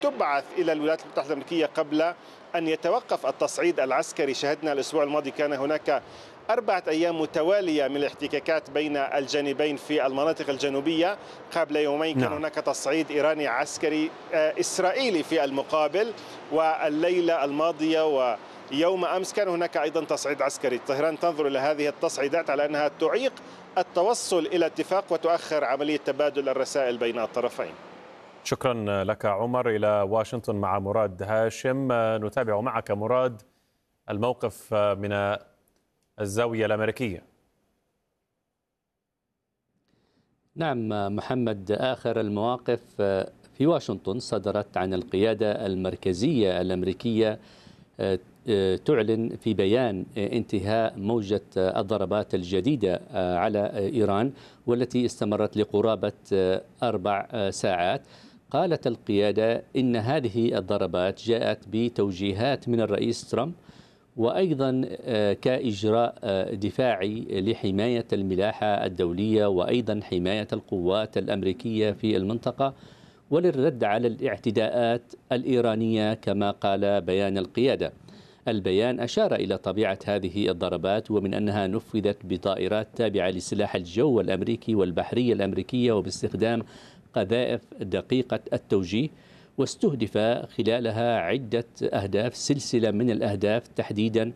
تبعث إلى الولايات المتحدة الأمريكية قبل أن يتوقف التصعيد العسكري. شهدنا الأسبوع الماضي كان هناك 4 أيام متوالية من الاحتكاكات بين الجانبين في المناطق الجنوبية. قبل يومين كان هناك تصعيد إيراني عسكري إسرائيلي في المقابل، والليلة الماضية ويوم أمس كان هناك أيضا تصعيد عسكري. طهران تنظر إلى هذه التصعيدات على أنها تعيق التوصل إلى اتفاق وتؤخر عملية تبادل الرسائل بين الطرفين. شكرا لك عمر. إلى واشنطن مع مراد هاشم. نتابع معك مراد الموقف من الزاوية الأمريكية. نعم محمد، آخر المواقف في واشنطن صدرت عن القيادة المركزية الأمريكية تعلن في بيان انتهاء موجة الضربات الجديدة على إيران والتي استمرت لقرابة 4 ساعات. قالت القيادة إن هذه الضربات جاءت بتوجيهات من الرئيس ترامب، وأيضا كإجراء دفاعي لحماية الملاحة الدولية وأيضا حماية القوات الأمريكية في المنطقة وللرد على الاعتداءات الإيرانية كما قال بيان القيادة. البيان أشار إلى طبيعة هذه الضربات ومن أنها نفذت بطائرات تابعة لسلاح الجو الأمريكي والبحرية الأمريكية وباستخدام قذائف دقيقة التوجيه، واستهدف خلالها عدة أهداف، سلسلة من الأهداف تحديدا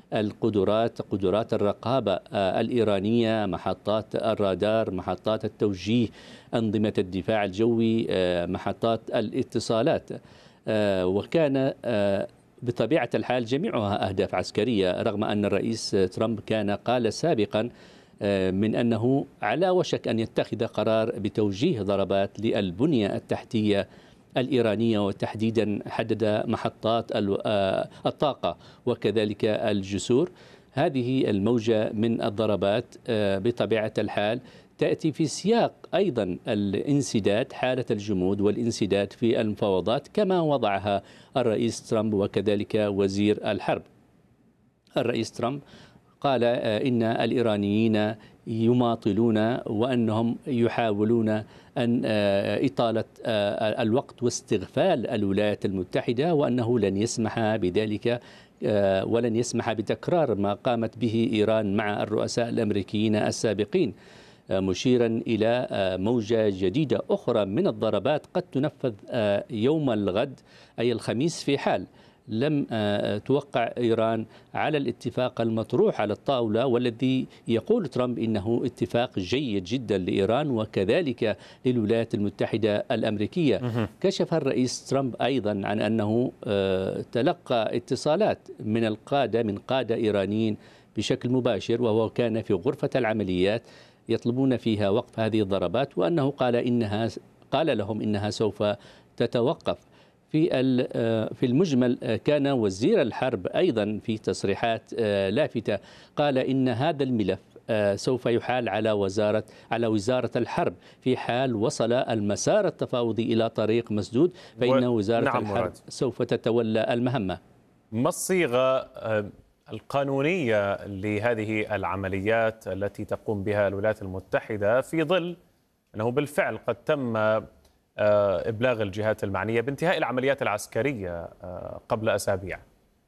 قدرات الرقابة الإيرانية، محطات الرادار، محطات التوجيه، أنظمة الدفاع الجوي، محطات الاتصالات. وكان بطبيعة الحال جميعها أهداف عسكرية، رغم أن الرئيس ترامب كان قال سابقا من أنه على وشك أن يتخذ قرار بتوجيه ضربات للبنية التحتية الإيرانية، وتحديدا حدد محطات الطاقة وكذلك الجسور. هذه الموجة من الضربات بطبيعة الحال تأتي في سياق أيضا الانسداد، حالة الجمود والانسداد في المفاوضات كما وضعها الرئيس ترامب وكذلك وزير الحرب. الرئيس ترامب قال إن الإيرانيين يماطلون وأنهم يحاولون أن إطالة الوقت واستغفال الولايات المتحدة، وأنه لن يسمح بذلك ولن يسمح بتكرار ما قامت به إيران مع الرؤساء الأمريكيين السابقين، مشيرا إلى موجة جديدة أخرى من الضربات قد تنفذ يوم الغد أي الخميس في حال لم توقع إيران على الاتفاق المطروح على الطاولة، والذي يقول ترامب إنه اتفاق جيد جدا لإيران وكذلك للولايات المتحدة الأمريكية. كشف الرئيس ترامب أيضا عن أنه تلقى اتصالات من قادة إيرانيين بشكل مباشر، وهو كان في غرفة العمليات يطلبون فيها وقف هذه الضربات، وأنه قال لهم إنها سوف تتوقف. في المجمل كان وزير الحرب أيضا في تصريحات لافتة قال إن هذا الملف سوف يحال على وزارة الحرب في حال وصل المسار التفاوضي إلى طريق مسدود، فإن وزارة الحرب سوف تتولى المهمة. ما الصيغة القانونية لهذه العمليات التي تقوم بها الولايات المتحدة في ظل أنه بالفعل قد تم إبلاغ الجهات المعنية بانتهاء العمليات العسكرية قبل أسابيع؟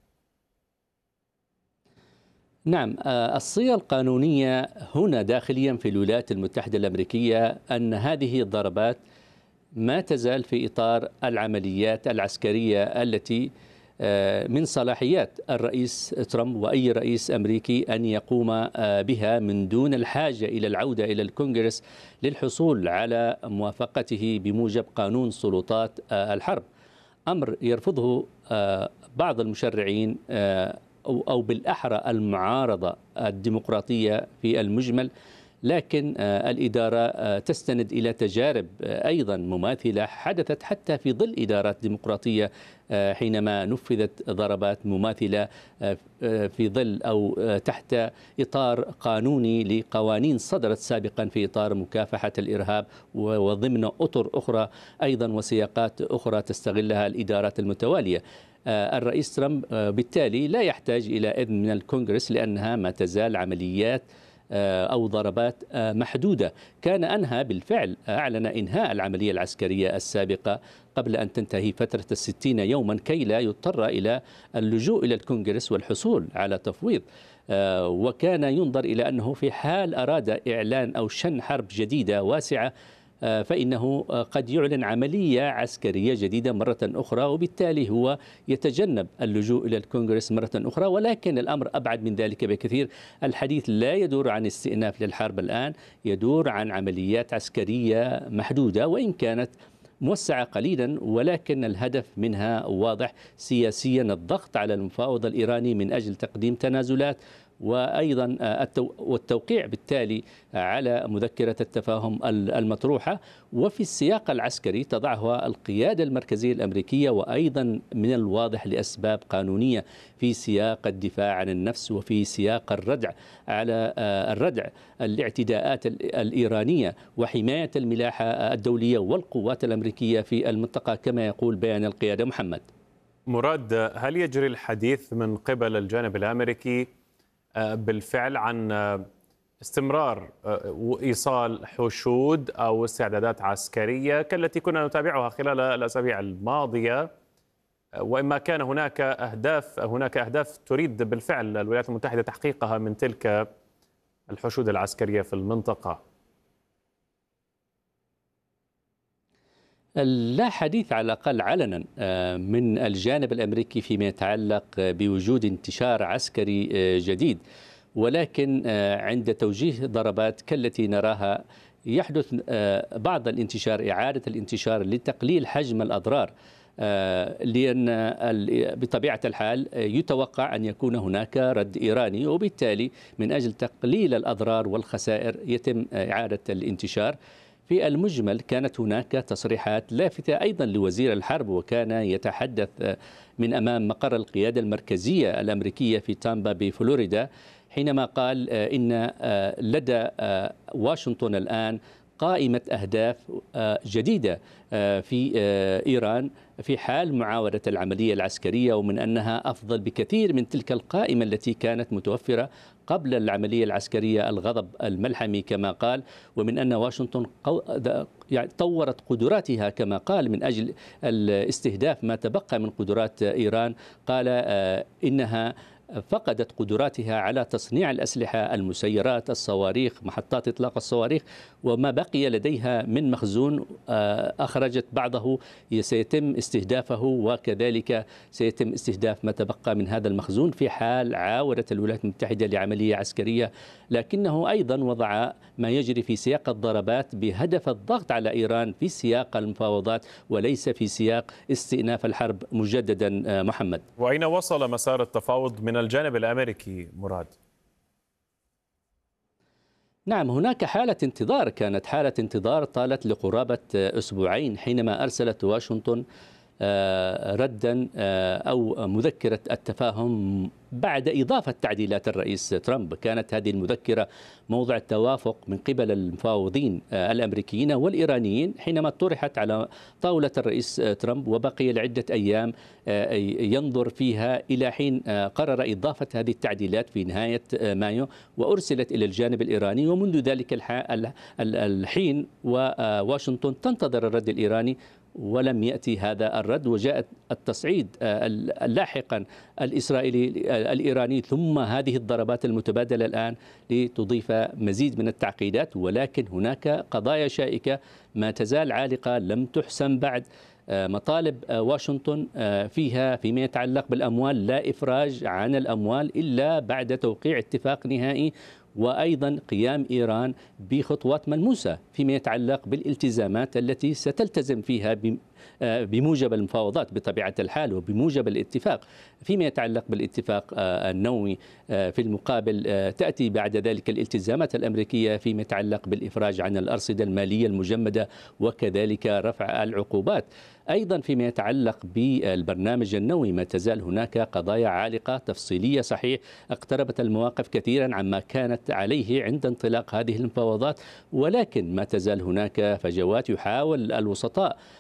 نعم، الصيغة القانونية هنا داخليا في الولايات المتحدة الأمريكية أن هذه الضربات ما تزال في إطار العمليات العسكرية التي من صلاحيات الرئيس ترامب وأي رئيس أمريكي أن يقوم بها من دون الحاجة إلى العودة إلى الكونغرس للحصول على موافقته بموجب قانون سلطات الحرب، أمر يرفضه بعض المشرعين أو بالأحرى المعارضة الديمقراطية في المجمل. لكن الإدارة تستند إلى تجارب أيضا مماثلة حدثت حتى في ظل إدارات ديمقراطية حينما نفذت ضربات مماثلة في ظل أو تحت إطار قانوني لقوانين صدرت سابقا في إطار مكافحة الإرهاب وضمن أطر أخرى أيضا وسياقات أخرى تستغلها الإدارات المتوالية. الرئيس ترامب بالتالي لا يحتاج إلى إذن من الكونغرس لأنها ما تزال عمليات أو ضربات محدودة. كان أنهى بالفعل، أعلن إنهاء العملية العسكرية السابقة قبل أن تنتهي فترة 60 يوما كي لا يضطر إلى اللجوء إلى الكونغرس والحصول على تفويض. وكان ينظر إلى أنه في حال أراد إعلان أو شن حرب جديدة واسعة فإنه قد يعلن عملية عسكرية جديدة مرة أخرى، وبالتالي هو يتجنب اللجوء إلى الكونغرس مرة أخرى. ولكن الأمر أبعد من ذلك بكثير. الحديث لا يدور عن استئناف للحرب الآن، يدور عن عمليات عسكرية محدودة وإن كانت موسعة قليلا، ولكن الهدف منها واضح سياسيا: الضغط على المفاوض الإيراني من أجل تقديم تنازلات، وأيضا والتوقيع بالتالي على مذكرة التفاهم المطروحة. وفي السياق العسكري تضعها القيادة المركزية الأمريكية، وأيضا من الواضح لأسباب قانونية في سياق الدفاع عن النفس وفي سياق الردع الاعتداءات الإيرانية وحماية الملاحة الدولية والقوات الأمريكية في المنطقة كما يقول بيان القيادة. محمد مراد، هل يجري الحديث من قبل الجانب الأمريكي بالفعل عن استمرار وإيصال حشود أو استعدادات عسكرية كالتي كنا نتابعها خلال الأسابيع الماضية، وإما كان هناك أهداف تريد بالفعل الولايات المتحدة تحقيقها من تلك الحشود العسكرية في المنطقة؟ لا حديث على الأقل علنا من الجانب الأمريكي فيما يتعلق بوجود انتشار عسكري جديد، ولكن عند توجيه ضربات كالتي نراها يحدث بعض الانتشار، إعادة الانتشار لتقليل حجم الأضرار، لأن بطبيعة الحال يتوقع أن يكون هناك رد إيراني، وبالتالي من أجل تقليل الأضرار والخسائر يتم إعادة الانتشار. في المجمل كانت هناك تصريحات لافتة أيضا لوزير الحرب، وكان يتحدث من أمام مقر القيادة المركزية الأمريكية في تامبا بفلوريدا، حينما قال إن لدى واشنطن الآن قائمة أهداف جديدة في إيران في حال معاودة العملية العسكرية، ومن أنها أفضل بكثير من تلك القائمة التي كانت متوفرة قبل العملية العسكرية الغضب الملحمي كما قال، ومن أن واشنطن طورت قدراتها كما قال من أجل الاستهداف ما تبقى من قدرات إيران. قال إنها فقدت قدراتها على تصنيع الأسلحة، المسيرات، الصواريخ، محطات إطلاق الصواريخ، وما بقي لديها من مخزون أخرجت بعضه سيتم استهدافه، وكذلك سيتم استهداف ما تبقى من هذا المخزون في حال عاودت الولايات المتحدة لعملية عسكرية. لكنه أيضا وضع ما يجري في سياق الضربات بهدف الضغط على إيران في سياق المفاوضات وليس في سياق استئناف الحرب مجددا. محمد، وأين وصل مسار التفاوض من الجانب الأمريكي مراد؟ نعم، هناك حالة انتظار، كانت حالة انتظار طالت لقرابة أسبوعين حينما أرسلت واشنطن ردا أو مذكرة التفاهم بعد إضافة تعديلات الرئيس ترامب. كانت هذه المذكرة موضع توافق من قبل المفاوضين الأمريكيين والإيرانيين حينما طرحت على طاولة الرئيس ترامب، وبقي لعدة أيام ينظر فيها إلى حين قرر إضافة هذه التعديلات في نهاية مايو، وأرسلت إلى الجانب الإيراني. ومنذ ذلك الحين وواشنطن تنتظر الرد الإيراني ولم يأتي هذا الرد، وجاء التصعيد لاحقا الإيراني، ثم هذه الضربات المتبادلة الآن لتضيف مزيد من التعقيدات. ولكن هناك قضايا شائكة ما تزال عالقة لم تحسم بعد. مطالب واشنطن فيها فيما يتعلق بالأموال لا إفراج عن الأموال إلا بعد توقيع اتفاق نهائي، وأيضا قيام إيران بخطوات ملموسة فيما يتعلق بالالتزامات التي ستلتزم فيها بموجب المفاوضات بطبيعة الحال وبموجب الاتفاق. فيما يتعلق بالاتفاق النووي في المقابل تأتي بعد ذلك الالتزامات الأمريكية فيما يتعلق بالإفراج عن الأرصدة المالية المجمدة، وكذلك رفع العقوبات. أيضا فيما يتعلق بالبرنامج النووي ما تزال هناك قضايا عالقة تفصيلية. صحيح اقتربت المواقف كثيرا عما كانت عليه عند انطلاق هذه المفاوضات، ولكن ما تزال هناك فجوات. يحاول الوسطاء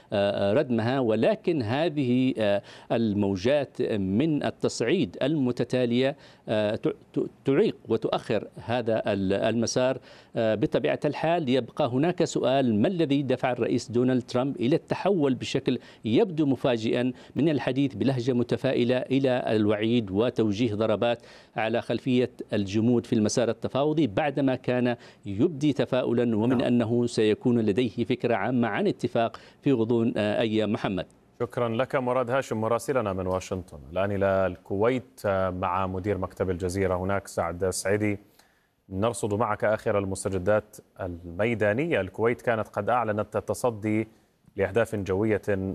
ردمها، ولكن هذه الموجات من التصعيد المتتالية تعيق وتؤخر هذا المسار. بطبيعة الحال يبقى هناك سؤال: ما الذي دفع الرئيس دونالد ترامب إلى التحول بشكل يبدو مفاجئا من الحديث بلهجة متفائلة إلى الوعيد وتوجيه ضربات على خلفية الجمود في المسار التفاوضي، بعدما كان يبدي تفاؤلا ومن أنه سيكون لديه فكرة عامة عن اتفاق في غضون أيام. محمد، شكرا لك مراد هاشم مراسلنا من واشنطن. الآن إلى الكويت مع مدير مكتب الجزيرة هناك سعد سعيدي. نرصد معك آخر المستجدات الميدانية. الكويت كانت قد أعلنت التصدي لأهداف جوية